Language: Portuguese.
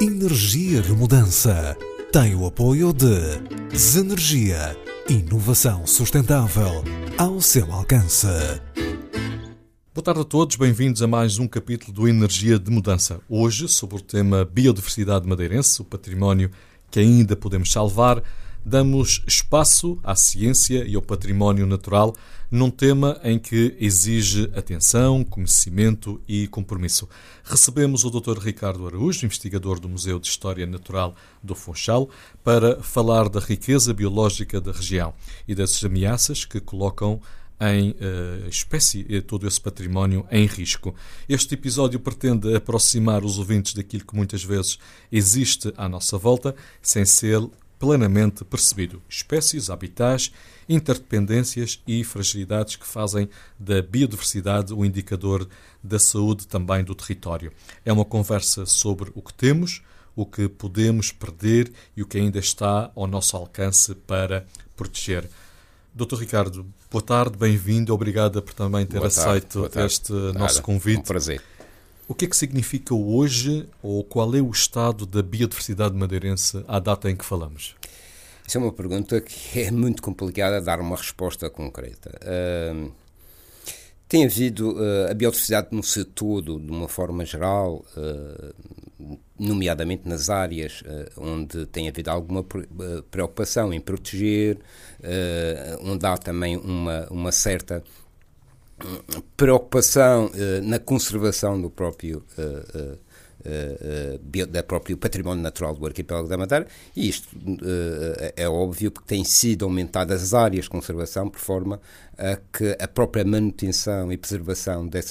Energia de Mudança tem o apoio de Zenergia, inovação sustentável ao seu alcance. Boa tarde a todos, bem-vindos a mais um capítulo do Energia de Mudança. Hoje, sobre o tema Biodiversidade madeirense, o património que ainda podemos salvar, damos espaço à ciência e ao património natural num tema em que exige atenção, conhecimento e compromisso. Recebemos o Dr. Ricardo Araújo, investigador do Museu de História Natural do Funchal, para falar da riqueza biológica da região e das ameaças que colocam em espécie todo esse património em risco. Este episódio pretende aproximar os ouvintes daquilo que muitas vezes existe à nossa volta, sem ser plenamente percebido. Espécies, habitats, interdependências e fragilidades que fazem da biodiversidade o indicador da saúde também do território. É uma conversa sobre o que temos, o que podemos perder e o que ainda está ao nosso alcance para proteger. Dr. Ricardo, boa tarde, bem-vindo, obrigado por também ter aceito este nosso convite. Um prazer. O que é que significa hoje, ou qual é o estado da biodiversidade madeirense à data em que falamos? Essa é uma pergunta que é muito complicada de dar uma resposta concreta. Tem havido a biodiversidade no seu todo, de uma forma geral, nomeadamente nas áreas onde tem havido alguma preocupação em proteger, onde há também uma certa preocupação na conservação do próprio património natural do arquipélago da Madeira, e isto é óbvio porque têm sido aumentadas as áreas de conservação por forma a que a própria manutenção e preservação